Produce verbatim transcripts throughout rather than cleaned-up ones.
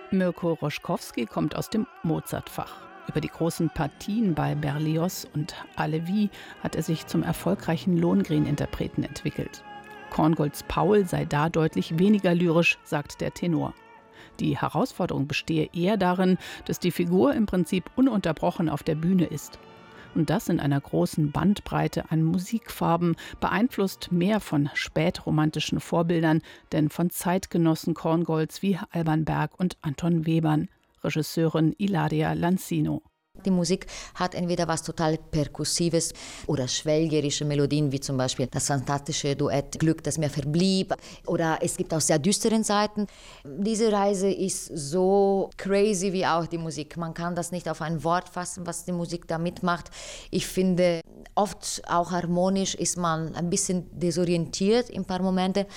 Mirko Roschkowski kommt aus dem Mozart-Fach. Über die großen Partien bei Berlioz und Halévy hat er sich zum erfolgreichen Lohengrin-Interpreten entwickelt. Korngolds Paul sei da deutlich weniger lyrisch, sagt der Tenor. Die Herausforderung bestehe eher darin, dass die Figur im Prinzip ununterbrochen auf der Bühne ist. Und das in einer großen Bandbreite an Musikfarben, beeinflusst mehr von spätromantischen Vorbildern, denn von Zeitgenossen Korngolds wie Alban Berg und Anton Webern. Regisseurin Ilaria Lancino. Die Musik hat entweder was total Perkussives oder schwelgerische Melodien, wie zum Beispiel das fantastische Duett Glück, das mir verblieb. Oder es gibt auch sehr düsteren Seiten. Diese Reise ist so crazy wie auch die Musik. Man kann das nicht auf ein Wort fassen, was die Musik da mitmacht. Ich finde, oft auch harmonisch ist man ein bisschen desorientiert in ein paar Momente.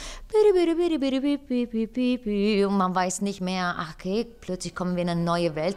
Und man weiß nicht mehr, ach okay, plötzlich kommen wir in eine neue Welt.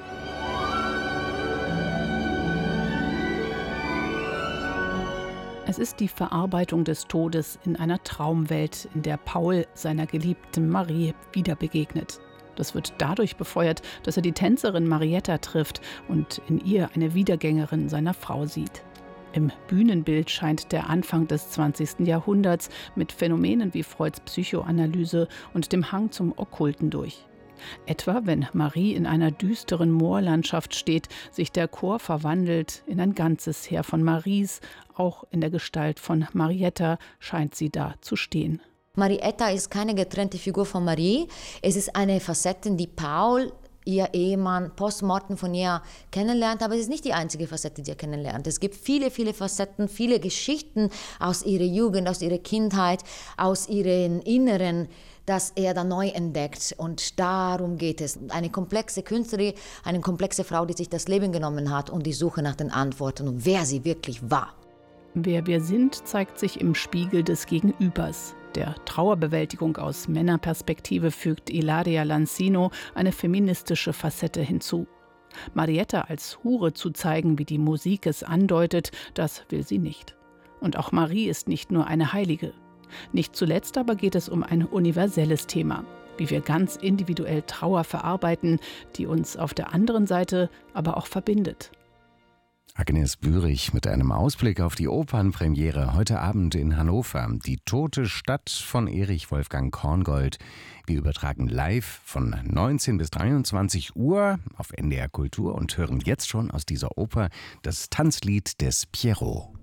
Es ist die Verarbeitung des Todes in einer Traumwelt, in der Paul seiner geliebten Marie wieder begegnet. Das wird dadurch befeuert, dass er die Tänzerin Marietta trifft und in ihr eine Wiedergängerin seiner Frau sieht. Im Bühnenbild scheint der Anfang des zwanzigsten Jahrhunderts mit Phänomenen wie Freuds Psychoanalyse und dem Hang zum Okkulten durch. Etwa wenn Marie in einer düsteren Moorlandschaft steht, sich der Chor verwandelt in ein ganzes Heer von Maries, auch in der Gestalt von Marietta scheint sie da zu stehen. Marietta ist keine getrennte Figur von Marie, es ist eine Facette, die Paul, ihr Ehemann, postmortem von ihr kennenlernt, aber es ist nicht die einzige Facette, die er kennenlernt. Es gibt viele, viele Facetten, viele Geschichten aus ihrer Jugend, aus ihrer Kindheit, aus ihren Inneren, das er dann neu entdeckt. Und darum geht es. Eine komplexe Künstlerin, eine komplexe Frau, die sich das Leben genommen hat und die Suche nach den Antworten und wer sie wirklich war. Wer wir sind, zeigt sich im Spiegel des Gegenübers. Der Trauerbewältigung aus Männerperspektive fügt Ilaria Lancino eine feministische Facette hinzu. Marietta als Hure zu zeigen, wie die Musik es andeutet, das will sie nicht. Und auch Marie ist nicht nur eine Heilige. Nicht zuletzt aber geht es um ein universelles Thema, wie wir ganz individuell Trauer verarbeiten, die uns auf der anderen Seite aber auch verbindet. Agnes Bürich mit einem Ausblick auf die Opernpremiere heute Abend in Hannover. Die tote Stadt von Erich Wolfgang Korngold. Wir übertragen live von neunzehn bis dreiundzwanzig Uhr auf N D R Kultur und hören jetzt schon aus dieser Oper das Tanzlied des Pierrot.